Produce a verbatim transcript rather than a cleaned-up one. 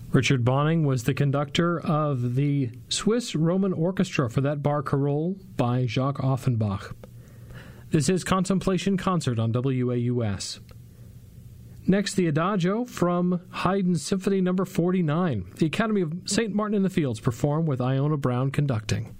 Richard Bonning was the conductor of the Swiss Roman Orchestra for that Barcarolle by Jacques Offenbach. This is Contemplation Concert on W A U S. Next, the Adagio from Haydn's Symphony number forty-nine. The Academy of Saint Martin in the Fields performed with Iona Brown conducting.